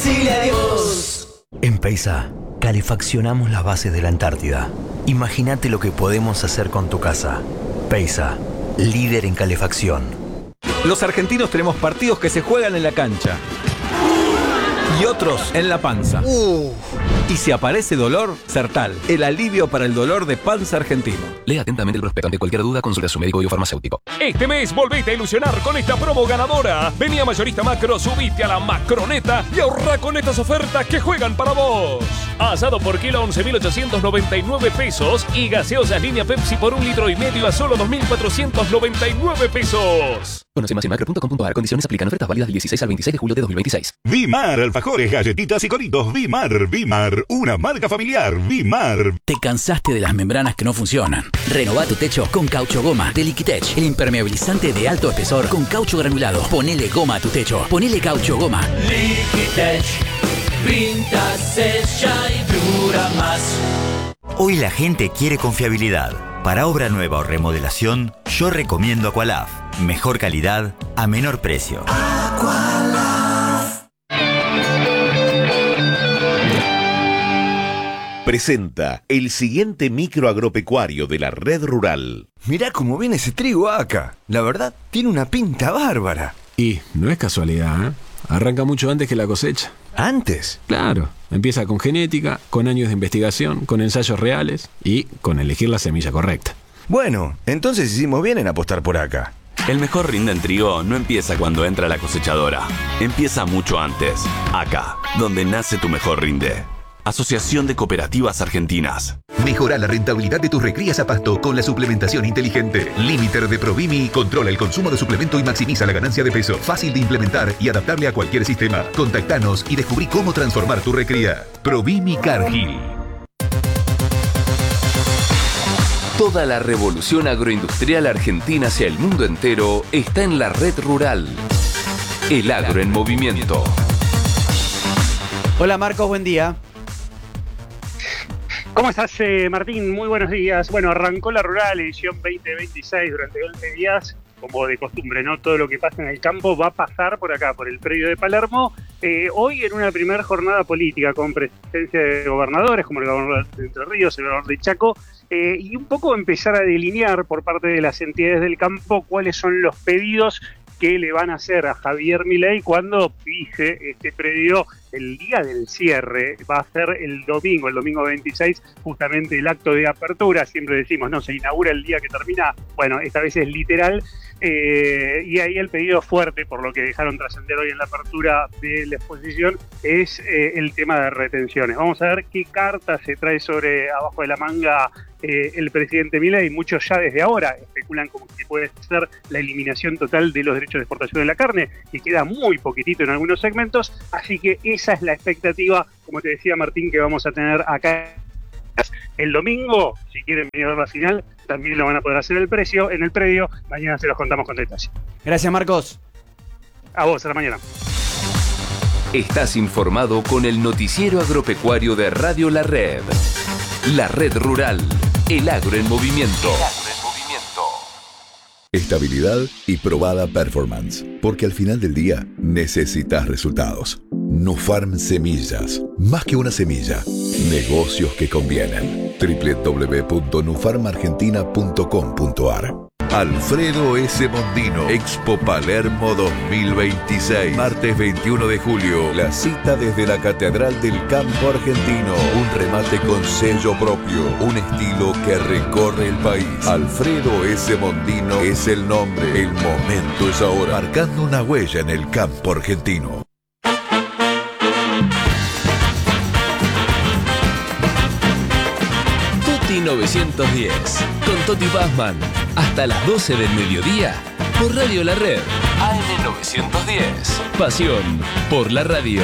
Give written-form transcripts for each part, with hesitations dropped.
decirle adiós. En Peisa, calefaccionamos las bases de la Antártida. Imagínate lo que podemos hacer con tu casa. Peisa, líder en calefacción. Los argentinos tenemos partidos que se juegan en la cancha y otros en la panza. Y si aparece dolor, Sertal, el alivio para el dolor de panza argentino. Lea atentamente el prospecto. Ante cualquier duda, consulte a su médico biofarmacéutico. Este mes volvete a ilusionar con esta promo ganadora. Vení a Mayorista Macro, subite a la Macroneta y ahorra con estas ofertas que juegan para vos. Asado por kilo a 11.899 pesos y gaseosas línea Pepsi por 1,5 litros a solo 2.499 pesos. Conoce más en macro.com.ar. Condiciones aplican. Ofertas válidas del 16 al 26 de julio de 2026. Vimar, alfajores, galletitas y coritos. Vimar, una marca familiar. Vimar. ¿Te cansaste de las membranas que no funcionan? Renová tu techo con Caucho Goma de Liquitech, el impermeabilizante de alto espesor con caucho granulado. Ponele goma a tu techo. Ponele Caucho Goma. Liquitech, pinta, sella y dura más. Hoy la gente quiere confiabilidad. Para obra nueva o remodelación, yo recomiendo Aqualaf. Mejor calidad a menor precio. Presenta el siguiente micro agropecuario de la red rural. Mirá cómo viene ese trigo acá. La verdad, tiene una pinta bárbara. Y no es casualidad, ¿eh? Arranca mucho antes que la cosecha. ¿Antes? Claro. Empieza con genética, con años de investigación, con ensayos reales y con elegir la semilla correcta. Bueno, entonces hicimos bien en apostar por acá. El mejor rinde en trigo no empieza cuando entra la cosechadora. Empieza mucho antes. Acá, donde nace tu mejor rinde. Asociación de Cooperativas Argentinas. Mejora la rentabilidad de tus recrías a pasto con la suplementación inteligente. Limiter de Provimi controla el consumo de suplemento y maximiza la ganancia de peso. Fácil de implementar y adaptable a cualquier sistema. Contactanos y descubrí cómo transformar tu recría. Provimi Cargill. Toda la revolución agroindustrial argentina hacia el mundo entero está en la red rural. El agro en movimiento. Hola Marcos, buen día. ¿Cómo estás, Martín? Muy buenos días. Bueno, arrancó la Rural edición 2026 durante 11 días, como de costumbre, ¿no? Todo lo que pasa en el campo va a pasar por acá, por el predio de Palermo. Hoy en una primera jornada política con presencia de gobernadores, como el gobernador de Entre Ríos, el gobernador de Chaco, y un poco empezar a delinear por parte de las entidades del campo cuáles son los pedidos que le van a hacer a Javier Milei cuando pise este predio el día del cierre. Va a ser el domingo 26, justamente el acto de apertura. Siempre decimos, no, se inaugura el día que termina. Bueno, esta vez es literal. Y ahí el pedido fuerte, por lo que dejaron trascender hoy en la apertura de la exposición, es el tema de retenciones. Vamos a ver qué cartas se trae sobre abajo de la manga el presidente Milei. Muchos ya desde ahora especulan como que puede ser la eliminación total de los derechos de exportación de la carne, que queda muy poquitito en algunos segmentos, así que esa es la expectativa, como te decía Martín, que vamos a tener acá el domingo. Si quieren venir a la final, también lo van a poder hacer en el predio. Mañana se los contamos con detalle. Gracias, Marcos. A vos, a la mañana. Estás informado con el noticiero agropecuario de Radio La Red. La Red Rural. El agro en movimiento. Estabilidad y probada performance. Porque al final del día necesitas resultados. Nufarm Semillas. Más que una semilla. Negocios que convienen. www.nufarmargentina.com.ar. Alfredo S. Mondino, Expo Palermo 2026. Martes 21 de julio. La cita desde la Catedral del Campo Argentino. Un remate con sello propio. Un estilo que recorre el país. Alfredo S. Mondino es el nombre. El momento es ahora. Marcando una huella en el campo argentino. Toti 910. Con Toti Pazman. Hasta las 12 del mediodía. Por Radio La Red. AM 910. Pasión por la radio.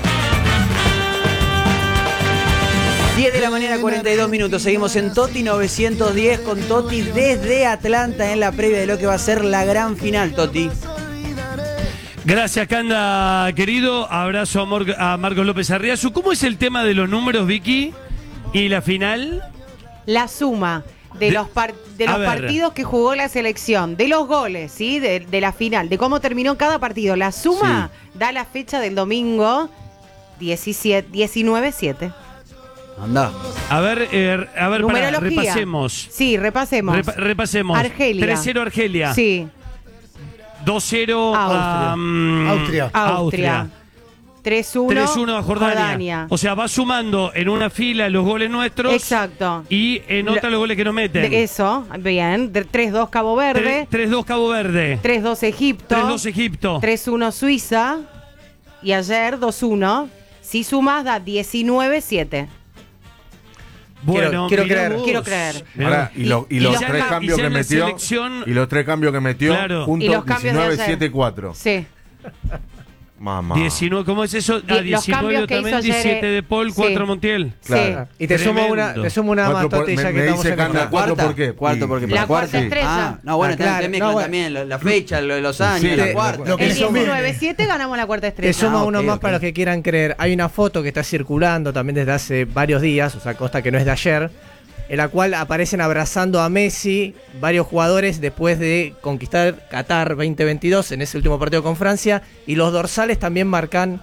10 de la mañana, 42 minutos. Seguimos en Toti 910 con Toti desde Atlanta en la previa de lo que va a ser la gran final, Toti. Gracias, Canda, querido. Abrazo a Marcos López Arriazu. ¿Cómo es el tema de los números, Vicky? ¿Y la final? La suma de los partidos que jugó la selección, de los goles, ¿sí? De la final, de cómo terminó cada partido. La suma da la fecha del domingo 19-7. Anda. A ver, Numerología. repasemos. Sí, repasemos. Repasemos. Argelia. 3-0 Argelia. Sí. 2-0 Austria. 3-1 a Jordania. O sea, va sumando en una fila los goles nuestros. Exacto. Y en otra los goles que nos meten. Eso, bien. 3-2 Cabo Verde. 3-2 Cabo Verde. 3-2 Egipto. 3-2 Egipto. 3-1 Suiza. Y ayer 2-1. Si sumas da 19-7. Bueno, quiero creer. Quiero creer. Ahora, y los tres cambios que metió. Y los tres cambios que metió, Claro. juntos, Y los cambios de 19-7-4. Sí. Mamá. 19, ¿cómo es eso? Ah, Los 19 cambios que también, hizo ayer, 17 de Paul, 4 Montiel. Claro. Y te sumo una más, Toti, ya que estamos en ¿La cuarta? ¿Por qué? Cuarto porque La cuarta estrella. Ah, no, bueno, claro, te mezclan no, bueno. también la fecha, los años, Sí, la cuarta. lo que El sumo- 19-7 ganamos la cuarta estrella. Te suma uno ok, más ok. para los que quieran creer. Hay una foto que está circulando también desde hace varios días, o sea, consta que no es de ayer, en la cual aparecen abrazando a Messi varios jugadores después de conquistar Qatar 2022 en ese último partido con Francia, y los dorsales también marcan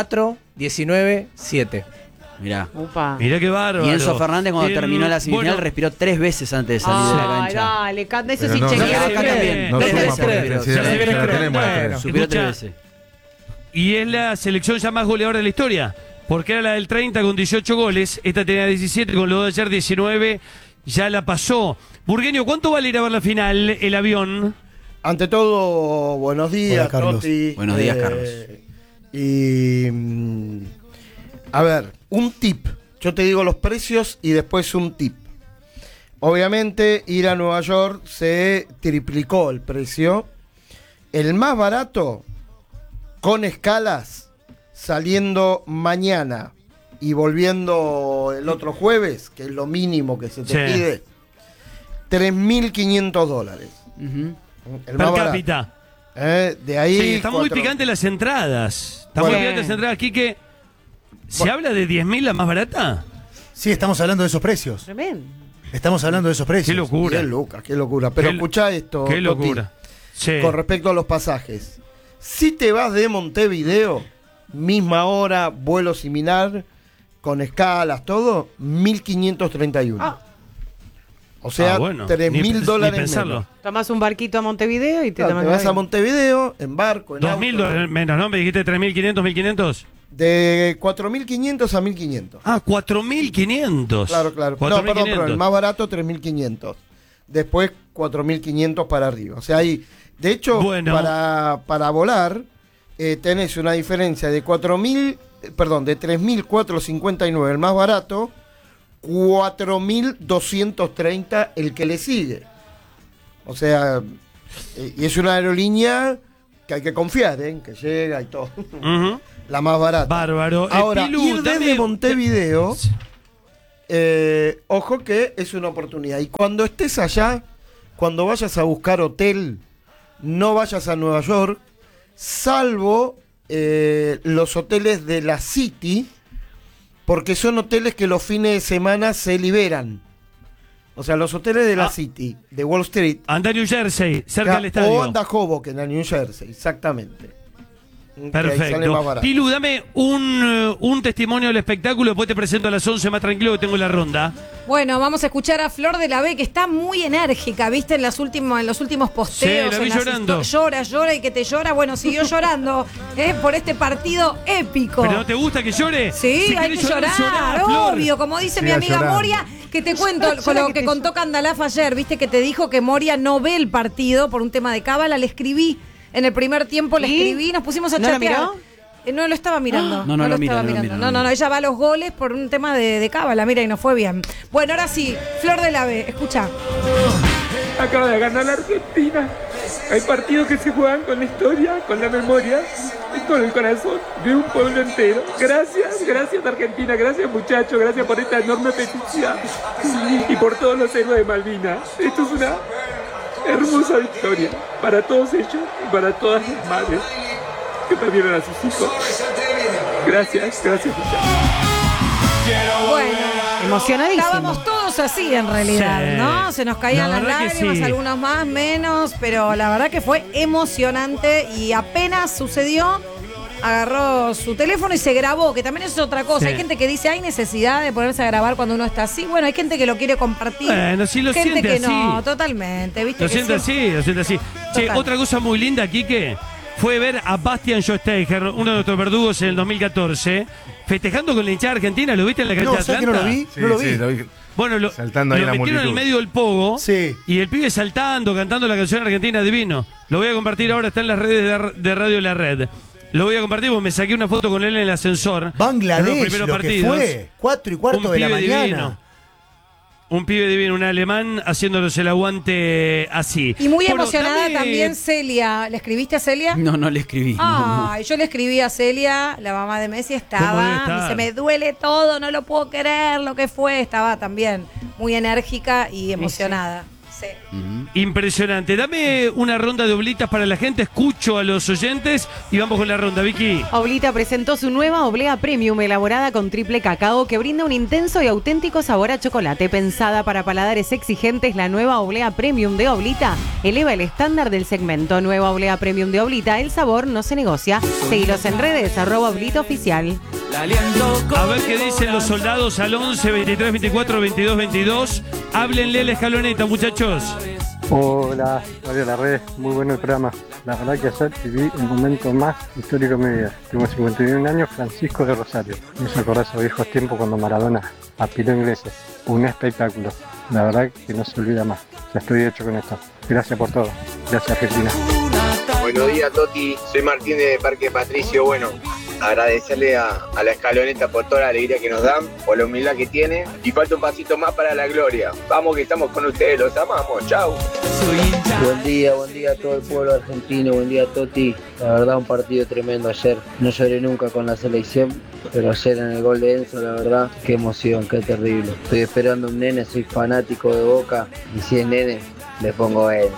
4-19-7. Mirá. Mirá qué bárbaro. Y Enzo Fernández cuando terminó la semifinal bueno, respiró 3 veces antes de salir de la Ay, cancha. dale, Canda, eso Pero sí no, chequeado. no, Acá también. No Dos suma veces. porque Pero- si la tenemos la tres. Superó 3 Escucha, veces. Y es la selección ya más goleadora de la historia. Porque era la del 30 con 18 goles. Esta tenía 17, con los de ayer 19. Ya la pasó. Burgueño, ¿cuánto vale ir a ver la final, el avión? Ante todo, buenos días, Hola, Carlos. Toti. Buenos días, Carlos. Y a ver, un tip. Yo te digo los precios y después un tip. Obviamente, ir a Nueva York se triplicó el precio. El más barato, con escalas, saliendo mañana y volviendo el otro jueves, que es lo mínimo que se te Sí. pide, $3.500. El Per más barato. cápita. De ahí. Sí, están muy 4. picantes las entradas. Están Bueno. muy picantes las entradas. Quique, ¿se habla de 10.000 la más barata? Sí, estamos hablando de esos precios. Tremendo. Estamos hablando de esos precios. Qué locura. Qué locura. Pero escuchá esto. Qué Toti, locura. Sí. Con respecto a los pasajes. Si te vas de Montevideo, misma hora, vuelo similar, con escalas, todo, 1.531. O sea, bueno, $3.000 ni pensarlo. menos. Tomás un barquito a Montevideo y te Claro, tomas te el vas a avión. Montevideo, en barco, en $2.000 auto, menos, ¿no? Me dijiste 3.500, 1.500. de 4.500 a 1.500. Ah, 4.500. Claro, claro. No, perdón, 4.500. pero el más barato 3.500. Después 4.500 para arriba. O sea, ahí, de hecho, Bueno. para volar, tenés una diferencia de 3.459 el más barato, 4.230 el que le sigue. O sea, y es una aerolínea que hay que confiar, que llega y todo. Ujú. La más barata. Bárbaro. Ahora, Pilu, ir desde dame- Montevideo, ojo que es una oportunidad. Y cuando estés allá, cuando vayas a buscar hotel, no vayas a Nueva York, salvo los hoteles de la City, porque son hoteles que los fines de semana se liberan. O sea, los hoteles de la City, de Wall Street. Anda a New Jersey, cerca del O estadio. anda Hoboken, a New Jersey, exactamente. Que ahí sale Perfecto. más barato. Pilu, dame un testimonio del espectáculo, después te presento a las 11 más tranquilo que tengo la ronda. Bueno, vamos a escuchar a Flor de la B, que está muy enérgica, ¿viste? En los últimos posteos. Sí, la vi en las llorando. Llora y que te llora. Bueno, siguió llorando por este partido épico. ¿Pero no te gusta que llore? Sí, Si hay querés que llorar, Flor. obvio. Como dice mi Siga amiga llorando. Moria, que te cuento con lo que contó Candalaf ayer, ¿viste? Que te dijo que Moria no ve el partido por un tema de cábala. Le escribí en el primer tiempo, le ¿Y? escribí, nos pusimos a ¿No la chatear. miró? No lo estaba mirando. No, no lo mira, estaba no lo mirando. mira, No, ella va a los goles por un tema de cábala, mira, y no fue bien. Bueno, ahora sí, Flor de la B, escucha. Acaba de ganar la Argentina. Hay partidos que se juegan con la historia, con la memoria y con el corazón de un pueblo entero. Gracias Argentina, gracias muchachos, gracias por esta enorme felicidad y por todos los héroes de Malvinas. Esto es una hermosa victoria para todos ellos y para todas las madres que perdieron a sus hijos. Gracias muchachos. Bueno, Emocionadísimo. estábamos todos así en realidad, Sí. ¿no? Se nos caían La las verdad que lágrimas, sí. algunos más, menos, pero la verdad que fue emocionante y apenas sucedió, agarró su teléfono y se grabó, que también es otra cosa. Sí. Hay gente que dice, hay necesidad de ponerse a grabar cuando uno está así. Bueno, hay gente que lo quiere compartir. Bueno, sí lo gente siente que así. no, totalmente. ¿Viste? Lo siente así, lo siente así. Che, Total. otra cosa muy linda, Quique, fue ver a Bastian Schweinsteiger, uno de nuestros verdugos en el 2014, festejando con la hinchada argentina. ¿Lo viste en la cancha de Atlanta? No lo vi. Sí, sí, lo vi. Bueno, lo Saltando ahí en la metieron en el multitud. medio del pogo Sí. y el pibe saltando, cantando la canción argentina, divino. Lo voy a compartir ahora, está en las redes de Radio La Red. Lo voy a compartir porque me saqué una foto con él en el ascensor. En los Bangladesh, primeros lo partidos. que fue. 4:15 de la pibe mañana. divino. Un pibe divino, un alemán, haciéndonos el aguante así. Y muy Bueno, emocionada dame- también Celia. ¿Le escribiste a Celia? No, no le escribí. Ay, yo le escribí a Celia, la mamá de Messi ¿Cómo debe estaba, estar? me dice, me duele todo, no lo puedo creer, lo que fue. Estaba también muy enérgica y emocionada. Sí. Impresionante. Dame una ronda de oblitas para la gente, escucho a los oyentes y vamos con la ronda, Vicky. Oblita presentó su nueva oblea premium elaborada con triple cacao que brinda un intenso y auténtico sabor a chocolate. Pensada para paladares exigentes, la nueva oblea premium de Oblita eleva el estándar del segmento. Nueva oblea premium de Oblita, el sabor no se negocia. Seguilos en redes, @Oblita Oficial. A ver qué dicen los soldados al 11 23 24 22 22. Háblenle a la escaloneta, muchachos. Hola, Radio La Red, muy bueno el programa. La verdad que ayer viví el momento más histórico de mi vida. Tengo 51 años, Francisco de Rosario. Me hizo acordar esos viejos tiempos cuando Maradona apiló ingleses. Un espectáculo. La verdad que no se olvida más. Ya estoy hecho con esto. Gracias por todo. Gracias, Argentina. Buenos días, Toti. Soy Martín de Parque Patricio. Bueno, agradecerle a la escaloneta por toda la alegría que nos dan, por la humildad que tiene. Y falta un pasito más para la gloria. Vamos que estamos con ustedes, los amamos. Chau. Buen día a todo el pueblo argentino, buen día Toti. La verdad un partido tremendo ayer. No lloré nunca con la selección, pero ayer en el gol de Enzo, la verdad, qué emoción, qué terrible. Estoy esperando un nene, soy fanático de Boca y si es nene, le pongo Enzo.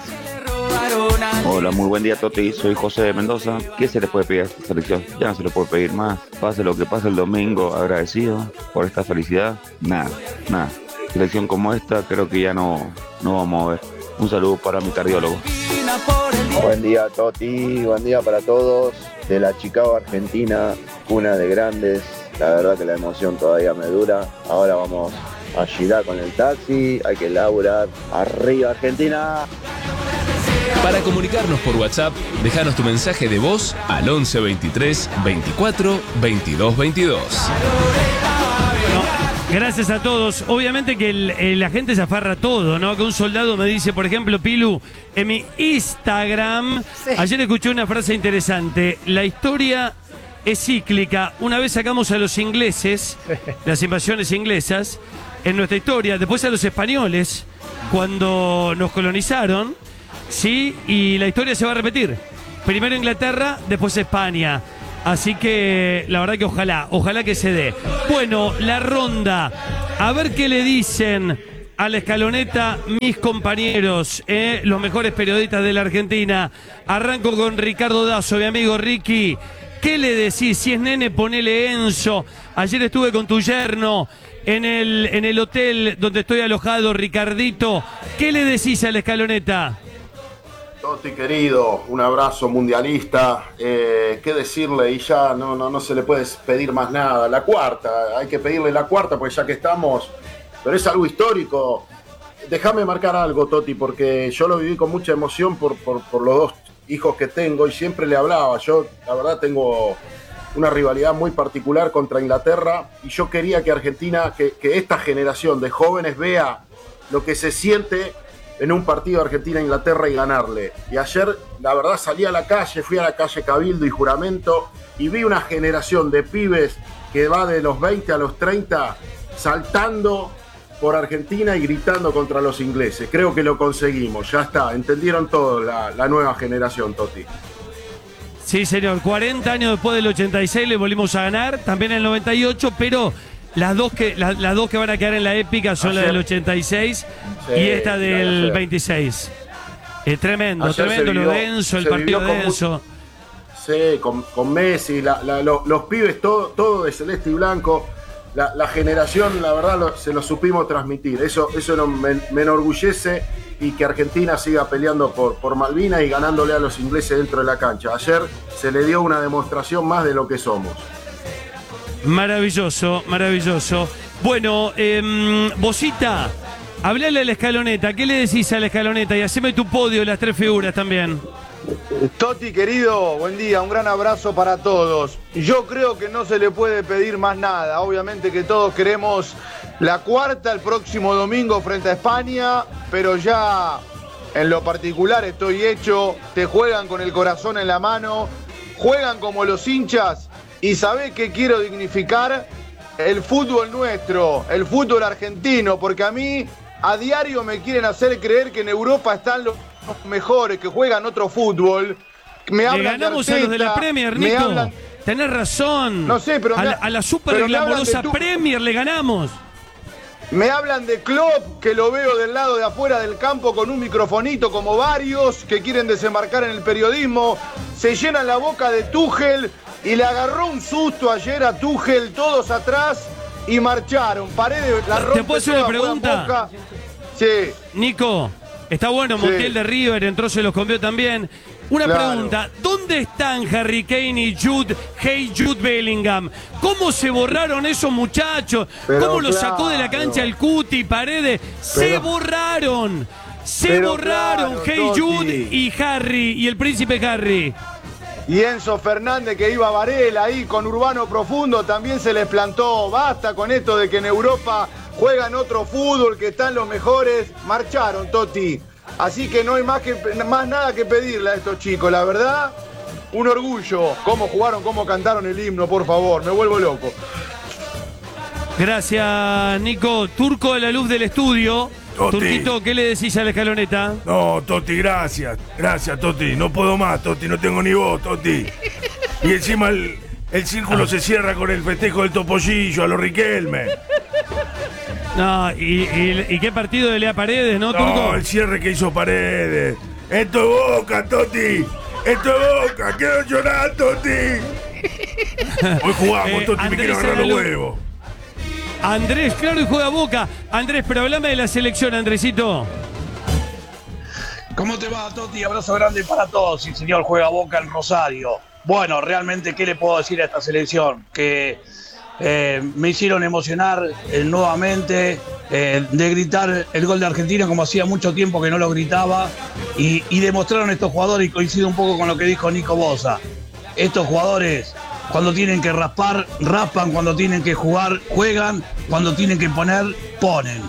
Hola, muy buen día, Toti. Soy José de Mendoza. ¿Qué se le puede pedir a esta selección? Ya no se le puede pedir más. Pase lo que pase el domingo, agradecido por esta felicidad. Nada. Selección como esta creo que ya no vamos a ver. Un saludo para mi cardiólogo. Buen día, Toti. Buen día para todos. De la Chicago, Argentina, cuna de grandes. La verdad que la emoción todavía me dura. Ahora vamos a girar con el taxi. Hay que laburar. Arriba, Argentina. Para comunicarnos por WhatsApp, déjanos tu mensaje de voz al 11 23 24 22 22. Gracias a todos. Obviamente que la gente se afarra todo, ¿no? Que un soldado me dice, por ejemplo, Pilu, en mi Instagram, ayer escuché una frase interesante. La historia es cíclica. Una vez sacamos a los ingleses, las invasiones inglesas, en nuestra historia, después a los españoles, cuando nos colonizaron, ¿sí? Y la historia se va a repetir. Primero Inglaterra, después España. Así que la verdad que ojalá que se dé. Bueno, la ronda. A ver qué le dicen a la escaloneta mis compañeros, los mejores periodistas de la Argentina. Arranco con Ricardo Dazo, mi amigo Ricky. ¿Qué le decís? Si es nene, ponele Enzo. Ayer estuve con tu yerno en el hotel donde estoy alojado, Ricardito. ¿Qué le decís a la escaloneta? Toti querido, un abrazo mundialista, qué decirle, y ya no se le puede pedir más nada. La cuarta, hay que pedirle la cuarta porque ya que estamos, pero es algo histórico. Déjame marcar algo, Toti, porque yo lo viví con mucha emoción por los dos hijos que tengo y siempre le hablaba. Yo la verdad tengo una rivalidad muy particular contra Inglaterra y yo quería que Argentina, que esta generación de jóvenes vea lo que se siente en un partido Argentina-Inglaterra y ganarle. Y ayer, la verdad, salí a la calle, fui a la calle Cabildo y Juramento y vi una generación de pibes que va de los 20 a los 30 saltando por Argentina y gritando contra los ingleses. Creo que lo conseguimos, ya está, entendieron todo la nueva generación, Toti. Sí, señor, 40 años después del 86 le volvimos a ganar, también en el 98, pero las dos que van a quedar en la épica son la del 86 y esta del 26. Tremendo lo de Enzo, el partido de Enzo. Sí, con Messi, los pibes, todo de celeste y blanco. la generación, la verdad, se lo supimos transmitir. Eso me enorgullece, y que Argentina siga peleando por Malvinas y ganándole a los ingleses dentro de la cancha. Ayer se le dio una demostración más de lo que somos. Maravilloso, maravilloso. Bueno, Bosita, hablale a la escaloneta. ¿Qué le decís a la escaloneta? Y haceme tu podio, las 3 figuras también. Toti, querido, buen día, un gran abrazo para todos. Yo creo que no se le puede pedir más nada. Obviamente que todos queremos la cuarta el próximo domingo frente a España, pero ya en lo particular estoy hecho. Te juegan con el corazón en la mano, juegan como los hinchas, y ¿sabés qué quiero dignificar? El fútbol nuestro, el fútbol argentino, porque a mí a diario me quieren hacer creer que en Europa están los mejores, que juegan otro fútbol. Le ganamos de Arteta, a los de la Premier, Nico. Tenés razón. No sé, pero a la super glamorosa Premier le ganamos. Me hablan de Klopp, que lo veo del lado de afuera del campo con un microfonito, como varios que quieren desembarcar en el periodismo. Se llenan la boca de Tuchel, y le agarró un susto ayer a Tuchel, todos atrás, y marcharon. Paredes la rompe. ¿Te puedo hacer una pregunta? Sí. Nico, está bueno, sí. Montiel de River entró, se los comió también. Una pregunta, ¿dónde están Harry Kane y Jude Bellingham? ¿Cómo se borraron esos muchachos? ¿Cómo los sacó de la cancha el Cuti, Paredes? Se borraron. Jude y Harry, y el príncipe Harry. Y Enzo Fernández, que iba a Varela ahí con Urbano Profundo, también se les plantó. Basta con esto de que en Europa juegan otro fútbol, que están los mejores. Marcharon, Toti. Así que no hay más nada que pedirle a estos chicos. La verdad, un orgullo. Cómo jugaron, cómo cantaron el himno, por favor. Me vuelvo loco. Gracias, Nico. Turco de la luz del estudio. Toti. Turquito, ¿qué le decís a la escaloneta? No, Toti, gracias. Gracias, Toti. No puedo más, Toti. No tengo ni voz, Toti. Y encima el círculo se cierra con el festejo del Topollillo a los Riquelme. No, ¿y qué partido de Lea Paredes, no, Turco? No, el cierre que hizo Paredes. Esto es Boca, Toti. Esto es Boca. Quiero llorar, Toti. Hoy jugamos, Toti. Me quiero agarrar los huevos. Andrés, claro, y juega Boca. Andrés, pero hablame de la selección, Andresito. ¿Cómo te va, Toti? Abrazo grande para todos. Sí, señor, juega Boca en Rosario. Bueno, realmente, ¿qué le puedo decir a esta selección? Que me hicieron emocionar nuevamente, de gritar el gol de Argentina como hacía mucho tiempo que no lo gritaba, y demostraron estos jugadores, y coincido un poco con lo que dijo Nico Bosa. Estos jugadores, cuando tienen que raspar, raspan, cuando tienen que jugar, juegan, cuando tienen que poner, ponen.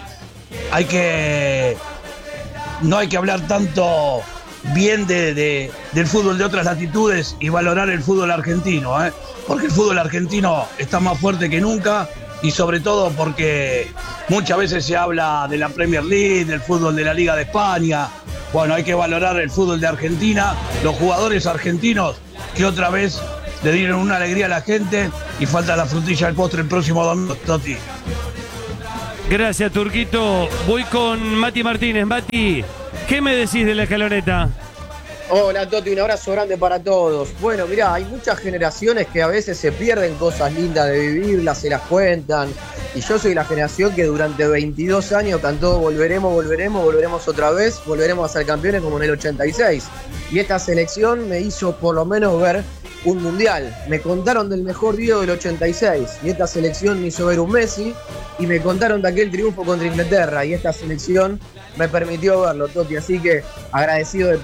No hay que hablar tanto bien del fútbol de otras latitudes y valorar el fútbol argentino, porque el fútbol argentino está más fuerte que nunca, y sobre todo porque muchas veces se habla de la Premier League, del fútbol de la Liga de España. Bueno, hay que valorar el fútbol de Argentina, los jugadores argentinos que otra vez le dieron una alegría a la gente, y falta la frutilla del postre el próximo domingo, Toti. Gracias, Turquito. Voy con Mati Martínez. Mati, ¿qué me decís de la escaloneta? Hola, Toti, un abrazo grande para todos. Bueno, mirá, hay muchas generaciones que a veces se pierden cosas lindas de vivirlas, se las cuentan. Y yo soy la generación que durante 22 años cantó volveremos otra vez, volveremos a ser campeones como en el 86. Y esta selección me hizo por lo menos ver un mundial. Me contaron del mejor video del 86, y esta selección me hizo ver un Messi, y me contaron de aquel triunfo contra Inglaterra, y esta selección me permitió verlo, Toti. Así que agradecido de